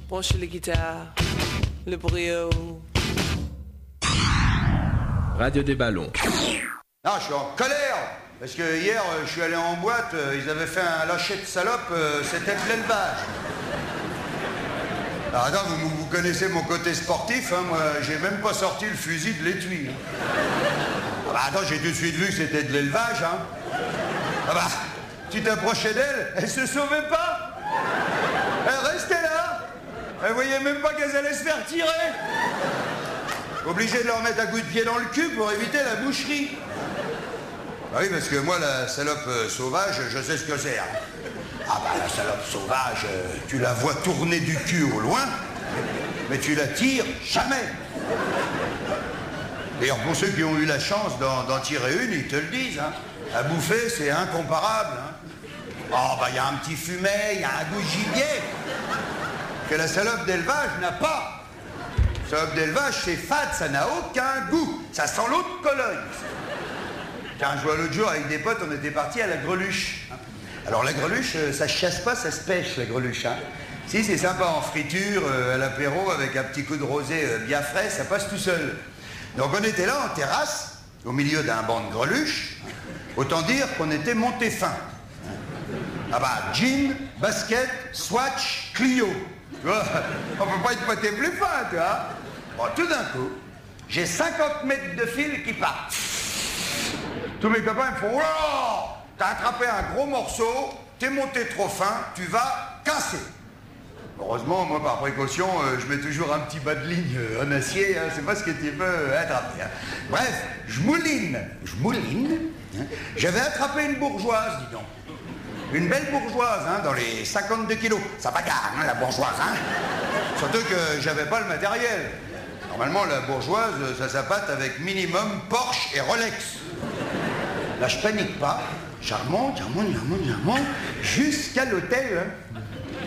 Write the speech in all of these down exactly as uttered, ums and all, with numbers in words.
branchez les guitares, le brio. Radio des Ballons. Non, je suis en colère. Parce que hier, euh, je suis allé en boîte, euh, ils avaient fait un lâcher de salope, euh, c'était de l'élevage. Alors attends, vous, vous connaissez mon côté sportif, hein, moi, j'ai même pas sorti le fusil de l'étui. Hein. Ah bah attends, j'ai tout de suite vu que c'était de l'élevage, hein. Ah bah, tu t'approchais d'elle, elle se sauvait pas. Elle restait là. Elle voyait même pas qu'elle allait se faire tirer. Obligé de leur mettre un coup de pied dans le cul pour éviter la boucherie. Ah oui, parce que moi, la salope euh, sauvage, je sais ce que c'est. Hein. Ah bah, la salope sauvage, euh, tu la vois tourner du cul au loin, mais tu la tires jamais. D'ailleurs, pour ceux qui ont eu la chance d'en, d'en tirer une, ils te le disent. Hein. À bouffer, c'est incomparable. Hein. Oh, bah, il y a un petit fumet, il y a un goût de gibier que la salope d'élevage n'a pas. La salope d'élevage, c'est fade, ça n'a aucun goût. Ça sent l'eau de Cologne. Tiens, je vois l'autre jour avec des potes, on était partis à la greluche. Alors la greluche, ça se chasse pas, ça se pêche, la greluche. Hein. Si, c'est sympa en friture, euh, à l'apéro, avec un petit coup de rosé euh, bien frais, ça passe tout seul. Donc on était là en terrasse, au milieu d'un banc de greluche. Autant dire qu'on était monté fin. Ah bah, jean, basket, swatch, Clio. Tu vois, on peut pas être poté plus fin, tu vois. Bon, tout d'un coup, j'ai cinquante mètres de fil qui partent. Tous mes copains me font « Oh, t'as attrapé un gros morceau, t'es monté trop fin, tu vas casser. » Heureusement, moi, par précaution, euh, je mets toujours un petit bas de ligne euh, en acier, hein, c'est pas ce que tu peux euh, attraper. Hein. Bref, je mouline, je mouline. Hein. J'avais attrapé une bourgeoise, dis donc. Une belle bourgeoise, hein, dans les cinquante-deux kilos. Ça bagarre, hein, la bourgeoise, hein. Surtout que j'avais pas le matériel. Normalement, la bourgeoise, ça s'appâte avec minimum Porsche et Rolex. Là, je panique pas. Je remonte, je remonte, je remonte, je remonte, jusqu'à l'hôtel. Hein.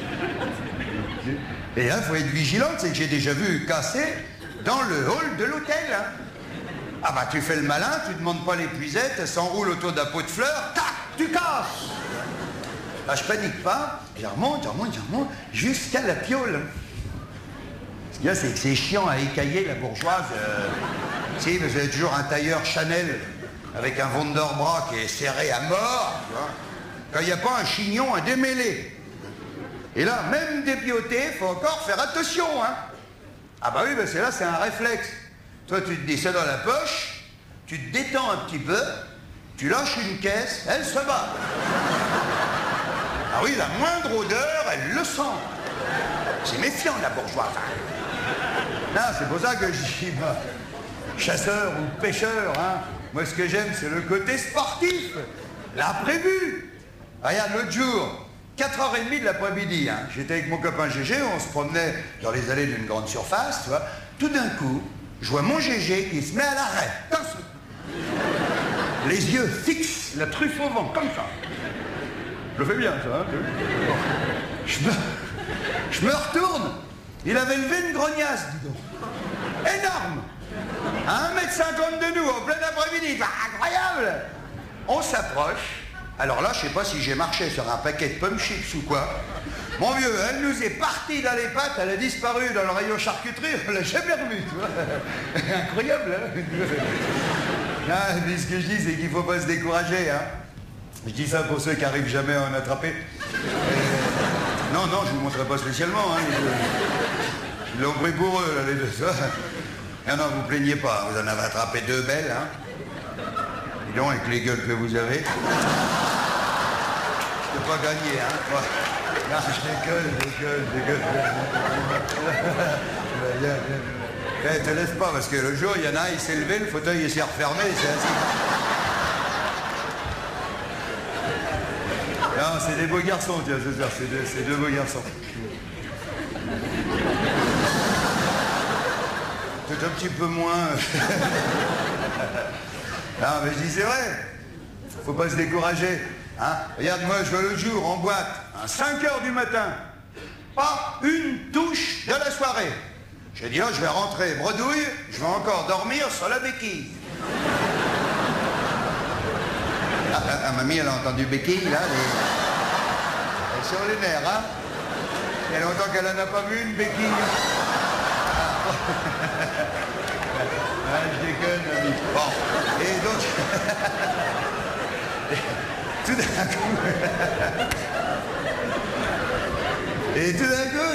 Et là, il faut être vigilante, c'est que j'ai déjà vu casser dans le hall de l'hôtel. Hein. Ah bah, tu fais le malin, tu demandes pas l'épuisette, elle s'enroule autour d'un pot de fleurs, tac, tu casses. Là, je panique pas, je remonte, je remonte, je remonte, jusqu'à la piole. Ce qu'il y a, c'est que c'est chiant à écailler la bourgeoise. Euh... Si, vous avez toujours un tailleur Chanel avec un Wonderbra qui est serré à mort, tu vois, quand il n'y a pas un chignon à démêler. Et là, même dépioté, il faut encore faire attention, hein. Ah bah oui, parce que là, c'est un réflexe. Toi, tu te dis ça dans la poche, tu te détends un petit peu, tu lâches une caisse, elle se bat. Ah oui, la moindre odeur, elle le sent. C'est méfiant, la bourgeoise. Non, c'est pour ça que je dis, bah, chasseur ou pêcheur, hein. Moi, ce que j'aime, c'est le côté sportif, l'imprévu. Regarde, l'autre jour, quatre heures trente de l'après-midi, hein, j'étais avec mon copain Gégé, on se promenait dans les allées d'une grande surface, tu vois. Tout d'un coup, je vois mon Gégé qui se met à l'arrêt, comme ça. Les yeux fixes, la truffe au vent, comme ça. Je le fais bien, ça, hein. Je me, je me retourne, il avait levé une grognasse, dis donc. Énorme. À un mètre cinquante de nous, en plein après-midi, incroyable. On s'approche. Alors là, je sais pas si j'ai marché sur un paquet de pommes chips ou quoi. Mon vieux, elle nous est partie dans les pattes, elle a disparu dans le rayon charcuterie, on l'a jamais revue, tu vois. Incroyable, hein. Ah, mais ce que je dis, c'est qu'il faut pas se décourager, hein. Je dis ça pour ceux qui arrivent jamais à en attraper. Euh, non, non, je vous montrerai pas spécialement, hein. Ils l'ont pris pour eux, là, les deux. Non, non, vous plaignez pas, vous en avez attrapé deux belles, hein. Dis donc, avec les gueules que vous avez. Je peux pas gagner, hein. Ouais. Non, je dégueule, je dégueule, je dégueule. Eh, te laisse pas, parce que le jour, il y en a un, il s'est levé, le fauteuil il s'est refermé, il s'est assis. Non, c'est des beaux garçons, tiens, ce soir, c'est deux, c'est deux beaux garçons. Peut-être un petit peu moins. Non, mais je dis, c'est vrai. Faut pas se décourager. Hein. Regarde, moi, je vais le jour en boîte, à cinq heures du matin. Pas une touche de la soirée. J'ai dit, oh, je vais rentrer bredouille, je vais encore dormir sur la béquille. Ah, ah, mamie, elle a entendu béquille, là. Elle est, elle est sur les nerfs, hein. Il y a longtemps qu'elle n'en a pas vu, une béquille. Ah, je déconne, ami. Bon, et donc... tout d'un coup... et tout d'un coup...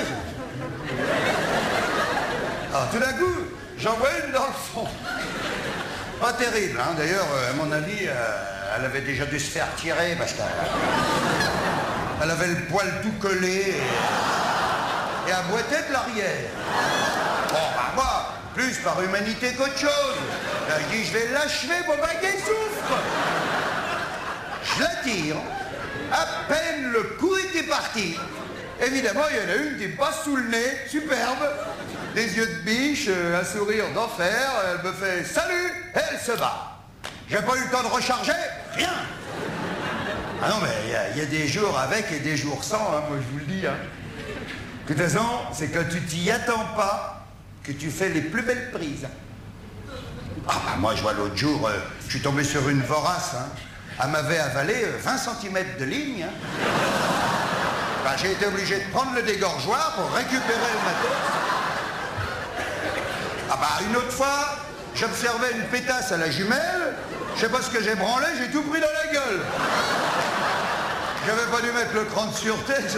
Alors, tout d'un coup, j'en vois une dans le fond. Pas terrible, hein. D'ailleurs, à mon avis, euh, elle avait déjà dû se faire tirer parce qu'elle elle avait le poil tout collé et, et elle boitait de l'arrière. Bon, bah moi, plus par humanité qu'autre chose. Là, je dis, je vais l'achever, mon baguette souffre. Je la tire. À peine le coup était parti. Évidemment, il y en a une qui me passe sous le nez, superbe. Des yeux de biche, euh, un sourire d'enfer. Elle me fait « Salut !» et elle se bat. J'ai pas eu le temps de recharger, rien. Ah non, mais il y, y a des jours avec et des jours sans, hein, moi je vous le dis. Hein. De toute façon, c'est quand tu t'y attends pas que tu fais les plus belles prises. Ah bah moi, je vois l'autre jour, euh, je suis tombé sur une vorace. Hein. Elle m'avait avalé euh, vingt centimètres de ligne. Hein. Bah, j'ai été obligé de prendre le dégorgeoir pour récupérer le matos. Ah bah une autre fois, j'observais une pétasse à la jumelle, je sais pas ce que j'ai branlé, j'ai tout pris dans la gueule. J'avais pas dû mettre le cran de sûreté, ça.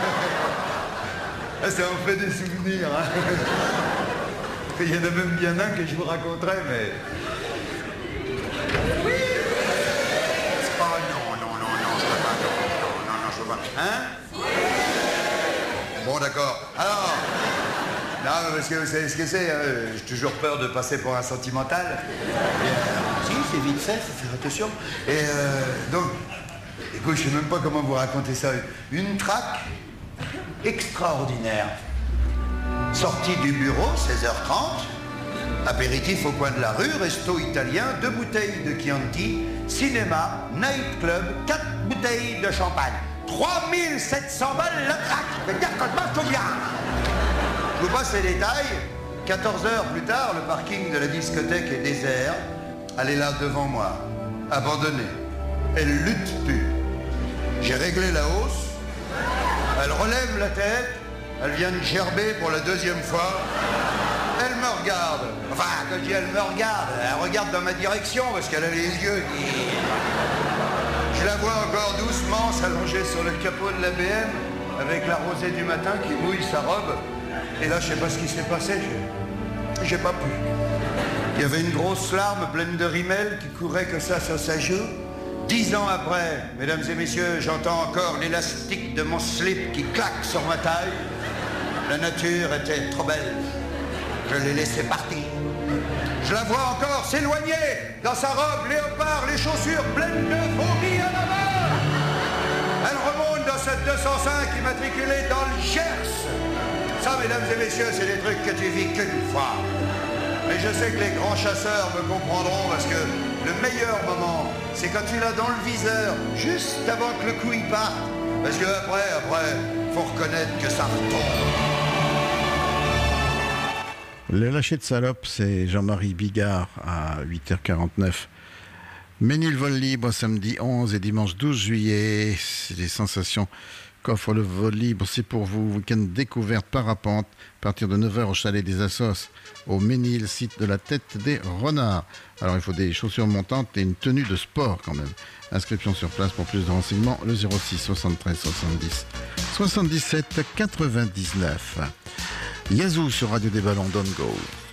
Ah, ça en fait des souvenirs, hein. Il y en a même bien un que je vous raconterai, mais... Oui. Oh non, non, non, non, je peux pas, non, non, non, non, je peux pas. Hein? Bon, d'accord. Alors... Non, parce que vous savez ce que c'est, hein, j'ai toujours peur de passer pour un sentimental. Et, euh, si, c'est vite fait, faut faire attention. Et euh, donc, écoute, je sais même pas comment vous raconter ça. Une traque extraordinaire. Sortie du bureau, seize heures trente, apéritif au coin de la rue, resto italien, deux bouteilles de Chianti, cinéma, nightclub, quatre bouteilles de champagne. trois mille sept cents balles la traque. Je veux dire que je mange tout bien. Je vous passe les détails. quatorze heures plus tard, le parking de la discothèque est désert. Elle est là devant moi, abandonnée. Elle lutte plus. J'ai réglé la hausse. Elle relève la tête. Elle vient de gerber pour la deuxième fois. Elle me regarde. Enfin, quand je dis elle me regarde, elle regarde dans ma direction parce qu'elle a les yeux qui... Je la vois encore doucement s'allonger sur le capot de la B M avec la rosée du matin qui mouille sa robe. Et là, je sais pas ce qui s'est passé, j'ai, j'ai pas pu. Il y avait une grosse larme pleine de rimel qui courait que ça sur sa joue. Dix ans après, mesdames et messieurs, j'entends encore l'élastique de mon slip qui claque sur ma taille. La nature était trop belle. Je l'ai laissée partir. Je la vois encore s'éloigner dans sa robe léopard, les chaussures pleines de vomi à l'avant. Elle remonte dans cette deux cent cinq immatriculée dans le Gers. Ça, mesdames et messieurs, c'est des trucs que tu vis qu'une fois. Mais je sais que les grands chasseurs me comprendront parce que le meilleur moment, c'est quand tu l'as dans le viseur, juste avant que le coup y parte. Parce que après, après, faut reconnaître que ça retombe. Le lâcher de salope, c'est Jean-Marie Bigard à huit heures quarante-neuf. Ménil vol libre samedi onze et dimanche douze juillet. C'est des sensations qu'offre le vol libre. C'est pour vous. Week-end découverte parapente à partir de neuf heures au chalet des Assos au Ménil, site de la Tête des Renards. Alors il faut des chaussures montantes et une tenue de sport quand même. Inscription sur place pour plus de renseignements, le zéro six soixante-treize soixante-dix soixante-dix-sept quatre-vingt-dix-neuf. Yazoo sur Radio des Ballons, Don't Go.